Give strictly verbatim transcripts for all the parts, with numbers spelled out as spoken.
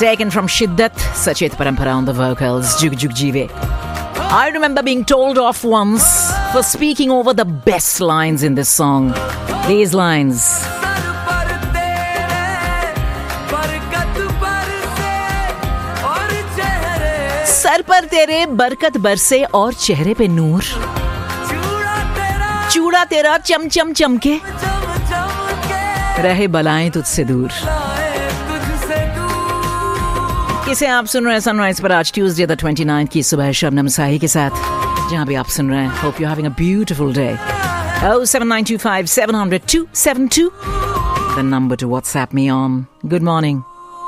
Taken from Shiddat, Sachet Parampara on the vocals, Jug Jug Jeeve. I remember being told off once for speaking over the best lines in this song. These lines. Sir पर तेरे बरकत बरसे और चेहरे पे नूर, चूड़ा तेरा चम चम चमके, रहे बलाएं तुझसे दूर. किसे आप सुन रहे हैं सनराइज पर आज ट्यूसडे द ट्वेंटी नाइन्थ की सुबह शबनम साही के साथ, जहां भी आप सुन रहे हैं. Hope you having a beautiful day. oh seven nine two five seven zero zero two seven two, the number to WhatsApp me on. Good morning.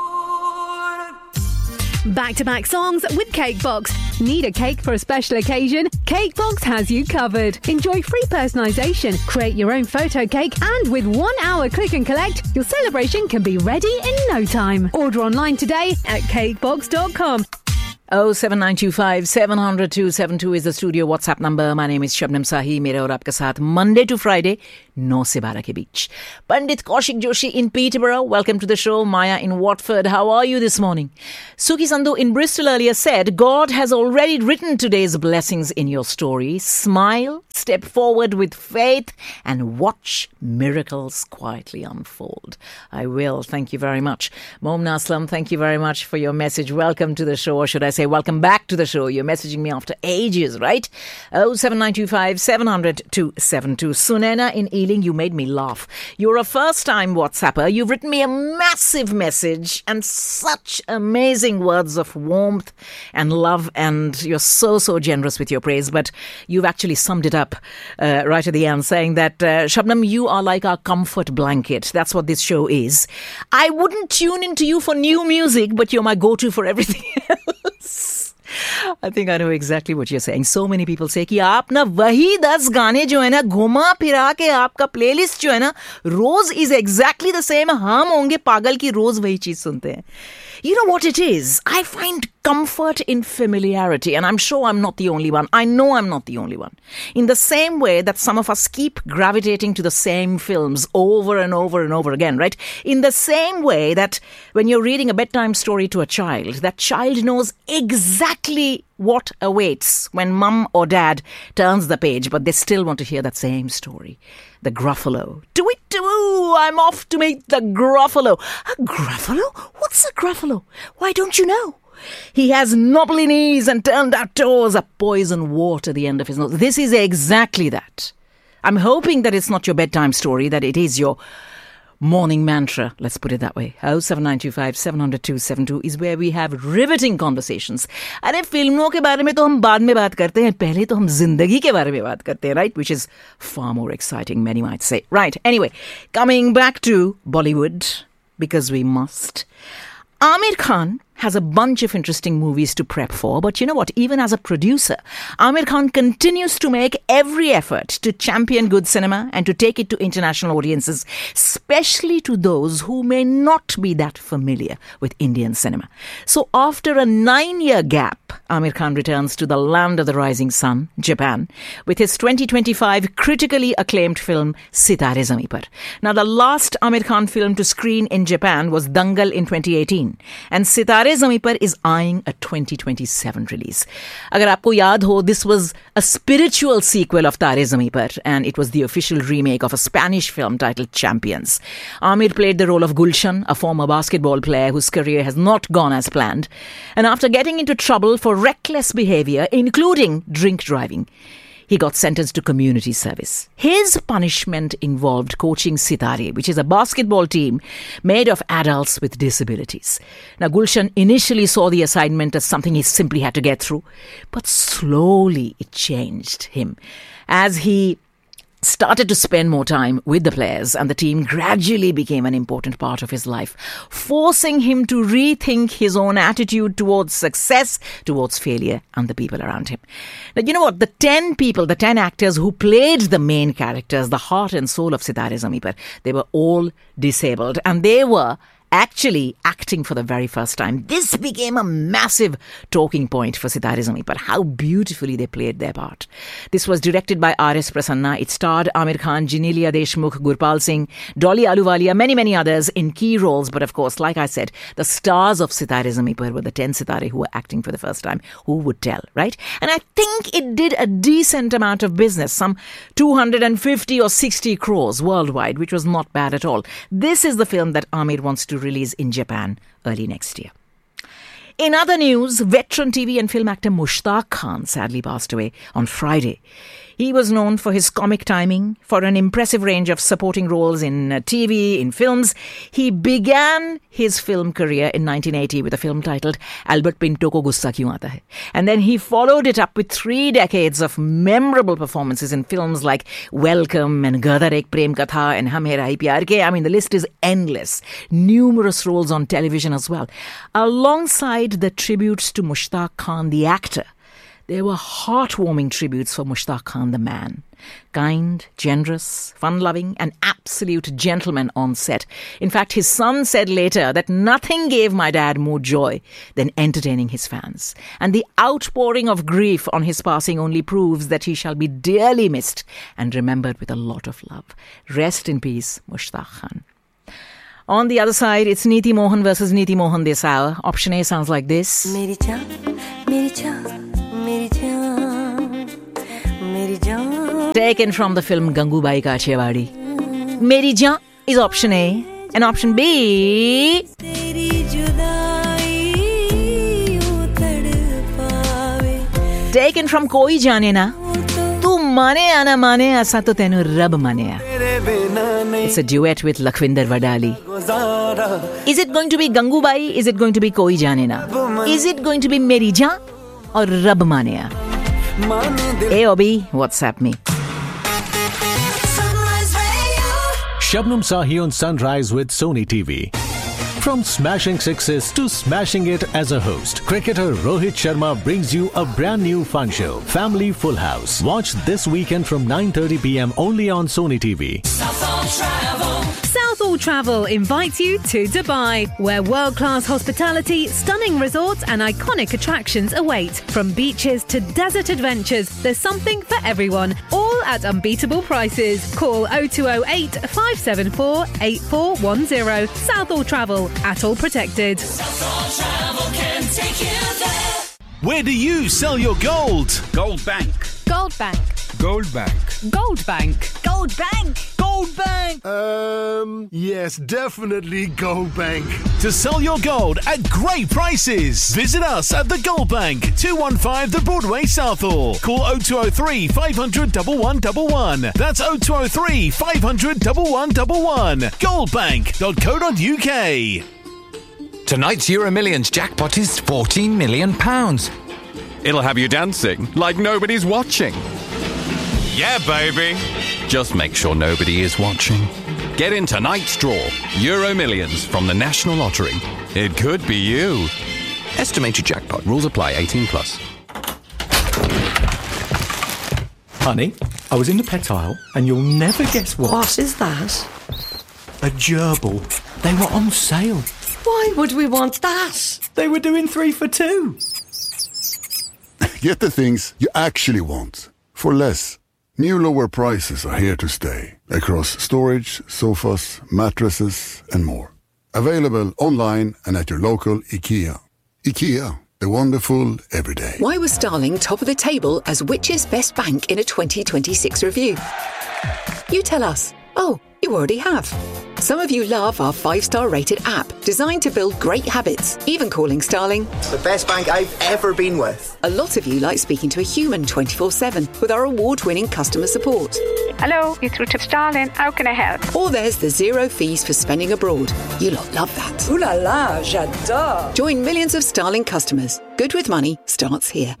Back-to-back songs with Cakebox. Need a cake for a special occasion? Cakebox has you covered. Enjoy free personalisation, create your own photo cake, and with one hour click and collect, your celebration can be ready in no time. Order online today at cakebox dot com. oh seven nine two five seven zero zero two seven two is the studio WhatsApp number. My name is Shabnam Sahi. मेरे और आपके साथ Monday to Friday नौ से बारह के बीच. Pandit Kaushik Joshi in Peterborough, welcome to the show. Maya in Watford, how are you this morning? Suki Sandhu in Bristol earlier said, God has already written today's blessings in your story. Smile, step forward with faith, and watch miracles quietly unfold. I will. Thank you very much. Momna Aslam, thank you very much for your message. Welcome to the show, or should I say welcome back to the show. You're messaging me after ages, right? oh seven nine two five seven zero zero two seven two. Sunena in Ealing, you made me laugh. You're a first-time WhatsApper. You've written me a massive message and such amazing words of warmth and love, and you're so, so generous with your praise. But you've actually summed it up uh, right at the end, saying that, uh, Shabnam, you are like our comfort blanket. That's what this show is. I wouldn't tune into you for new music, but you're my go-to for everything else. I think I know exactly what you're saying. So many people say कि आप ना वही दस गाने जो है ना घुमा फिरा के आपका प्लेलिस्ट जो है ना रोज is exactly the same. हम होंगे पागल की रोज वही चीज सुनते हैं. You know what it is? I find comfort in familiarity, and I'm sure I'm not the only one. I know I'm not the only one. In the same way that some of us keep gravitating to the same films over and over and over again, right? In the same way that when you're reading a bedtime story to a child, that child knows exactly what awaits when mum or dad turns the page, but they still want to hear that same story. The Gruffalo. Do it, do I'm off to meet the Gruffalo. A Gruffalo? What's a Gruffalo? Why don't you know? He has knobbly knees and turned out toes, a poison wart at the end of his nose. This is exactly that. I'm hoping that it's not your bedtime story, that it is your morning mantra. Let's put it that way. oh seven nine two five seven zero zero two seven two is where we have riveting conversations. अरे फिल्मों के बारे में तो हम बाद में बात करते हैं, पहले तो हम जिंदगी के बारे में बात करते हैं, right? Which is far more exciting, many might say. Right, anyway, coming back to Bollywood, because we must. Aamir Khan has a bunch of interesting movies to prep for, but you know what? Even as a producer, Aamir Khan continues to make every effort to champion good cinema and to take it to international audiences, especially to those who may not be that familiar with Indian cinema. So after a nine-year gap, Aamir Khan returns to the land of the rising sun, Japan, with his twenty twenty-five critically acclaimed film Sitare Zameen Par. Now, the last Aamir Khan film to screen in Japan was Dangal in twenty eighteen, and Sitare Zameen Par is eyeing a twenty twenty-seven release. Agar aapko yaad ho, this was a spiritual sequel of Tare Zameen Par, and it was the official remake of a Spanish film titled Champions. Aamir played the role of Gulshan, a former basketball player whose career has not gone as planned. And after getting into trouble for reckless behavior, including drink driving, he got sentenced to community service. His punishment involved coaching Sitare, which is a basketball team made of adults with disabilities. Now, Gulshan initially saw the assignment as something he simply had to get through, but slowly it changed him. As he started to spend more time with the players, and the team gradually became an important part of his life, forcing him to rethink his own attitude towards success, towards failure, and the people around him. Now, you know what? The ten people, the ten actors who played the main characters, the heart and soul of Sitare Zameen Par, they were all disabled, and they were actually acting for the very first time. This became a massive talking point for Sitare Zameen Par. How beautifully they played their part. This was directed by R S Prasanna. It starred Amir Khan, Genelia Deshmukh, Gurpal Singh, Dolly Ahluwalia, many, many others in key roles. But of course, like I said, the stars of Sitare Zameen Par were the ten Sitare who were acting for the first time. Who would tell, right? And I think it did a decent amount of business, some two hundred fifty or sixty crores worldwide, which was not bad at all. This is the film that Amir wants to release in Japan early next year. In other news, veteran T V and film actor Mushtaq Khan sadly passed away on Friday. He was known for his comic timing, for an impressive range of supporting roles in uh, T V, in films. He began his film career in nineteen eighty with a film titled Albert Pinto Ko Gussa Kyun Aata Hai. And then he followed it up with three decades of memorable performances in films like Welcome and Gadar Ek Prem Katha and Hum Hera Hi Pyar Ke. I mean, the list is endless. Numerous roles on television as well. Alongside the tributes to Mushtaq Khan, the actor, there were heartwarming tributes for Mushtaq Khan, the man. Kind, generous, fun-loving, and absolute gentleman on set. In fact, his son said later that nothing gave my dad more joy than entertaining his fans. And the outpouring of grief on his passing only proves that he shall be dearly missed and remembered with a lot of love. Rest in peace, Mushtaq Khan. On the other side, it's Neeti Mohan versus Neeti Mohan this hour. Option A sounds like this. Meri jaan, meri jaan. Taken from the film Gangubai Kathiawadi. Meri Jaan is option A. And option B... Taken from Koi Jaane Na. Tu mane ana mane asa to tenu rab mane. It's a duet with Lakhvinder Wadali. Is it going to be Gangubai? Is it going to be Koi Jaane Na? Is it going to be Meri Jaan or Rab Mane? A or B, WhatsApp me. Shabnam Sahi on Sunrise with Sony T V. From smashing sixes to smashing it as a host, cricketer Rohit Sharma brings you a brand new fun show, Family Full House. Watch this weekend from nine thirty p.m. only on Sony T V. Southall Travel. Southall Travel invites you to Dubai, where world-class hospitality, stunning resorts and iconic attractions await. From beaches to desert adventures, there's something for everyone, all at unbeatable prices. Call oh two oh eight, five seven four, eight four one oh. Southall Travel, at all protected. Southall Travel can take you there. Where do you sell your gold? Gold Bank. Gold Bank. Gold Bank. Gold Bank. Gold Bank. Gold Bank. Um, yes, definitely Gold Bank. To sell your gold at great prices, visit us at the Gold Bank, two one five The Broadway, Southall. Call oh two oh three, five hundred, one one one one. That's oh two oh three, five hundred, one one one one. goldbank dot co dot uk. Tonight's Euro Millions jackpot is fourteen million pounds. It'll have you dancing like nobody's watching. Yeah, baby. Just make sure nobody is watching. Get in tonight's draw. Euro Millions from the National Lottery. It could be you. Estimated jackpot. Rules apply. eighteen plus. Honey, I was in the pet aisle and you'll never guess what. What is that? A gerbil. They were on sale. Why would we want that? They were doing three for two. Get the things you actually want for less. New lower prices are here to stay across storage, sofas, mattresses and more. Available online and at your local IKEA. IKEA, the wonderful everyday. Why was Starling top of the table as Which's best bank in a twenty twenty-six review? You tell us. Oh, you already have. Some of you love our five-star rated app, designed to build great habits, even calling Starling the best bank I've ever been with. A lot of you like speaking to a human twenty-four seven with our award-winning customer support. Hello, you're through to Starling. How can I help? Or there's the zero fees for spending abroad. You lot love that. Ooh la la, j'adore. Join millions of Starling customers. Good with money starts here.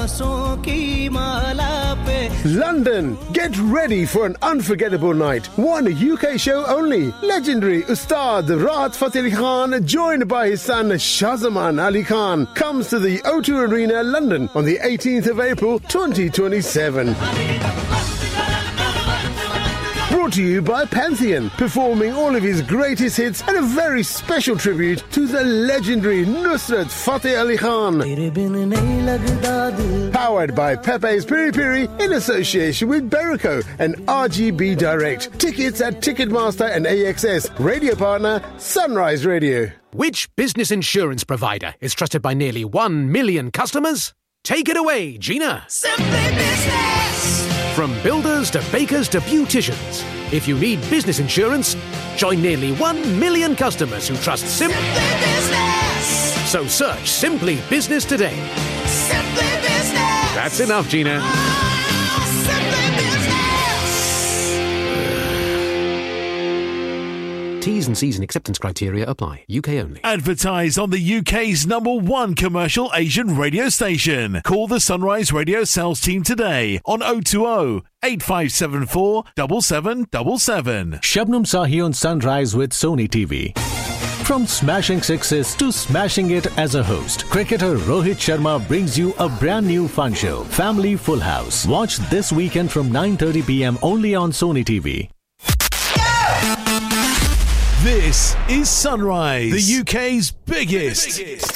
London, get ready for an unforgettable night. One U K show only. Legendary Ustad Rahat Fateh Ali Khan, joined by his son Shahzaman Ali Khan, comes to the O two Arena, London on the eighteenth of April, twenty twenty-seven. brought to you by Pantheon, performing all of his greatest hits and a very special tribute to the legendary Nusrat Fateh Ali Khan. Powered by Pepe's Piri Piri in association with Berico and R G B Direct. Tickets at Ticketmaster and A X S. Radio partner, Sunrise Radio. Which business insurance provider is trusted by nearly one million customers? Take it away, Gina. Simply Business. From builders to bakers to beauticians, if you need business insurance, join nearly one million customers who trust Sim- Simply Business. So search Simply Business today. Simply Business. That's enough, Gina. T's and C's and acceptance criteria apply. U K only. Advertise on the U K's number one commercial Asian radio station. Call the Sunrise Radio sales team today on oh two oh, eight five seven four, seven seven seven seven. Shabnam Sahi on Sunrise with Sony T V. From smashing sixes to smashing it as a host, cricketer Rohit Sharma brings you a brand new fun show, Family Full House. Watch this weekend from nine thirty p.m. only on Sony T V. This is Sunrise, the U K's biggest, biggest.